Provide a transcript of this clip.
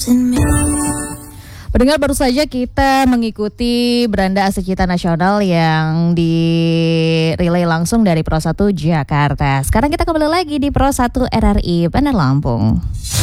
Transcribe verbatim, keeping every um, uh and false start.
Pendengar, baru saja kita mengikuti Beranda Asik Cita Nasional yang di-relay langsung dari Pro satu Jakarta. Sekarang kita kembali lagi di Pro satu R R I Bandar Lampung.